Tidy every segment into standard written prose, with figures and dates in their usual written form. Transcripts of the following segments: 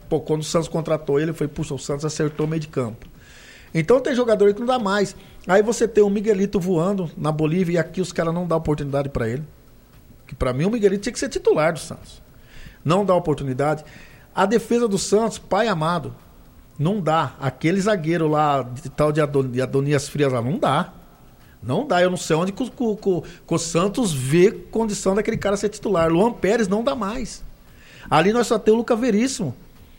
Pô, quando o Santos contratou ele, foi, puxa, o Santos acertou o meio de campo. Então tem jogador que não dá mais. Aí você tem o Miguelito voando na Bolívia e aqui os caras não dão oportunidade pra ele. Que pra mim o Miguelito tinha que ser titular do Santos. Não dá oportunidade. A defesa do Santos, pai amado, não dá. Aquele zagueiro lá, de tal de Adonias Frias lá, não dá. Não dá. Eu não sei onde que o Santos vê condição daquele cara ser titular. Luan Pérez não dá mais. Ali nós só temos o Luca Veríssimo.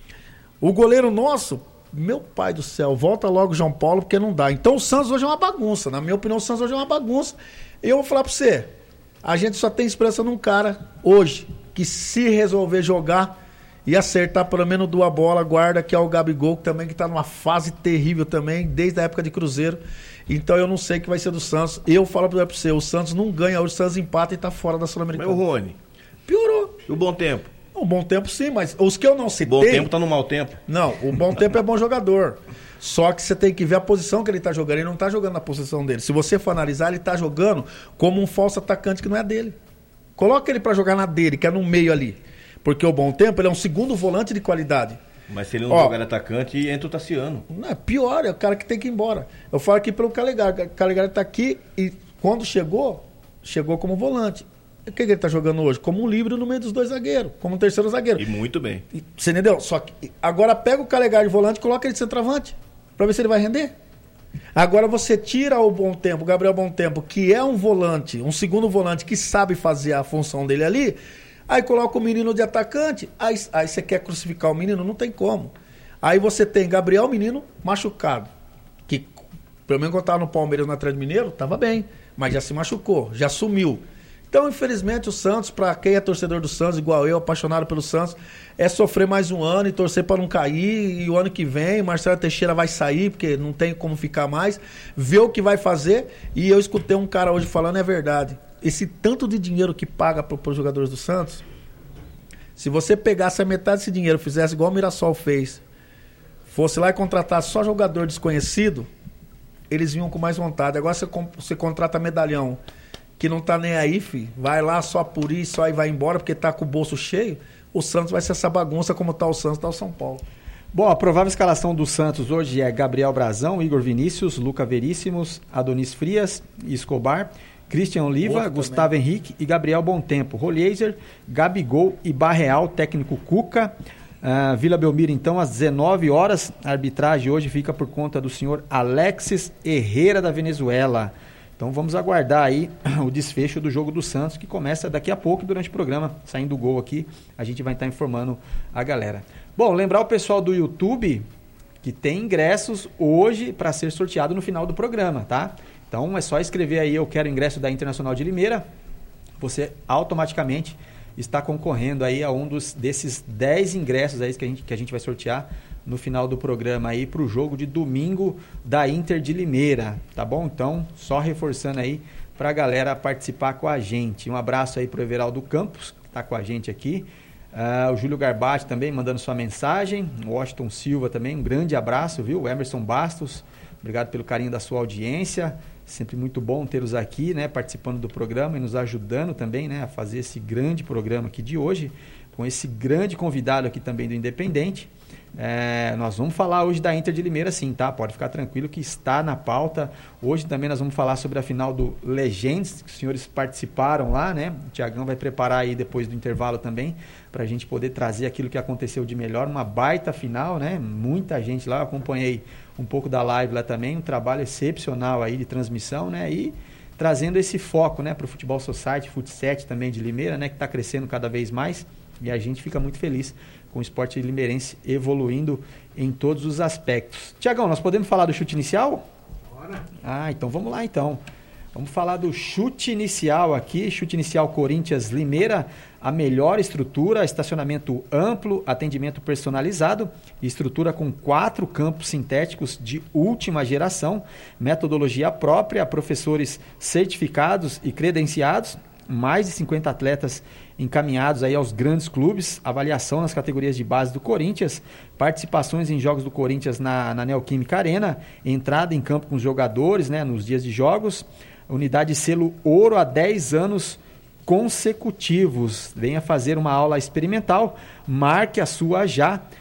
O goleiro nosso, meu pai do céu, volta logo o João Paulo, porque não dá. Então o Santos hoje é uma bagunça. Na minha opinião, o Santos hoje é uma bagunça. E eu vou falar pra você, a gente só tem esperança num cara hoje, que se resolver jogar e acertar pelo menos duas bolas, guarda, que é o Gabigol, que também que tá numa fase terrível também, desde a época de Cruzeiro. Então eu não sei o que vai ser do Santos. Eu falo pra você, o Santos não ganha hoje, o Santos empata e tá fora da Sul-Americana. Mas o Rony? Piorou. E o Bom Tempo? Um bom tempo sim, mas os que eu não citei... Bom Tempo tá no mau tempo? Não, o Bom Tempo é bom jogador. Só que você tem que ver a posição que ele tá jogando. Ele não tá jogando na posição dele. Se você for analisar, ele tá jogando como um falso atacante que não é dele. Coloca ele pra jogar na dele, que é no meio ali. Porque o Bom Tempo, ele é um segundo volante de qualidade. Mas se ele não jogar atacante, entra o Tassiano. Não, é pior, é o cara que tem que ir embora. Eu falo aqui pelo Calegari. O Calegari tá aqui e quando chegou como volante. O que ele tá jogando hoje? Como um livre no meio dos dois zagueiros, como um terceiro zagueiro. E muito bem. Você entendeu? Só que agora pega o Calegari de volante e coloca ele de centroavante, pra ver se ele vai render. Agora você tira o Bom Tempo, o Gabriel Bom Tempo, que é um volante, um segundo volante que sabe fazer a função dele ali, aí coloca o menino de atacante, aí você quer crucificar o menino? Não tem como. Aí você tem Gabriel Menino machucado, que pelo menos quando estava no Palmeiras no Atlético Mineiro, estava bem, mas já se machucou, já sumiu. Então, infelizmente, o Santos, para quem é torcedor do Santos, igual eu, apaixonado pelo Santos, é sofrer mais um ano e torcer para não cair. E o ano que vem, Marcelo Teixeira vai sair, porque não tem como ficar mais, ver o que vai fazer. E eu escutei um cara hoje falando, é verdade, esse tanto de dinheiro que paga para os jogadores do Santos, se você pegasse a metade desse dinheiro, fizesse igual o Mirassol fez, fosse lá e contratasse só jogador desconhecido, eles vinham com mais vontade. Agora você contrata medalhão, que não tá nem aí, filho, vai lá só por isso, só e vai embora, porque tá com o bolso cheio, o Santos vai ser essa bagunça como tá o Santos, tá o São Paulo. Bom, a provável escalação do Santos hoje é Gabriel Brazão, Igor Vinícius, Luca Veríssimos, Adonis Frias, Escobar, Christian Oliva, Gustavo Henrique e Gabriel Bom Tempo, Roliezer, Gabigol e Barreal, técnico Cuca. Vila Belmiro, então, às 19 horas. A arbitragem hoje fica por conta do senhor Alexis Herrera, da Venezuela. Então vamos aguardar aí o desfecho do jogo do Santos, que começa daqui a pouco durante o programa. Saindo o gol aqui, a gente vai estar informando a galera. Bom, lembrar o pessoal do YouTube que tem ingressos hoje para ser sorteado no final do programa, tá? Então é só escrever aí, eu quero ingresso da Internacional de Limeira. Você automaticamente está concorrendo aí a um desses 10 ingressos aí que a gente vai sortear no final do programa aí para o jogo de domingo da Inter de Limeira, tá bom? Então, só reforçando aí para a galera participar com a gente. Um abraço aí para o Everaldo Campos, que está com a gente aqui. O Júlio Garbati também mandando sua mensagem. O Washington Silva também, um grande abraço, viu? O Emerson Bastos, obrigado pelo carinho da sua audiência. Sempre muito bom tê-los aqui, né? Participando do programa e nos ajudando também, né? A fazer esse grande programa aqui de hoje, com esse grande convidado aqui também do Independente. Nós vamos falar hoje da Inter de Limeira, sim, tá? Pode ficar tranquilo que está na pauta. Hoje também nós vamos falar sobre a final do Legends, que os senhores participaram lá, né? O Tiagão vai preparar aí depois do intervalo também, para a gente poder trazer aquilo que aconteceu de melhor, uma baita final, né? Muita gente lá, eu acompanhei um pouco da live lá também, um trabalho excepcional aí de transmissão, né? E trazendo esse foco, né, para o Futebol Society, Fut7 também de Limeira, né? Que está crescendo cada vez mais, e a gente fica muito feliz com o esporte limeirense evoluindo em todos os aspectos. Tiagão, nós podemos falar do chute inicial? Bora. Então vamos lá então. Vamos falar do chute inicial aqui, chute inicial Corinthians Limeira, a melhor estrutura, estacionamento amplo, atendimento personalizado, estrutura com 4 campos sintéticos de última geração, metodologia própria, professores certificados e credenciados, mais de 50 atletas encaminhados aí aos grandes clubes, avaliação nas categorias de base do Corinthians, participações em jogos do Corinthians na Neoquímica Arena, entrada em campo com os jogadores, né, nos dias de jogos, unidade selo ouro há 10 anos consecutivos. Venha fazer uma aula experimental, marque a sua já.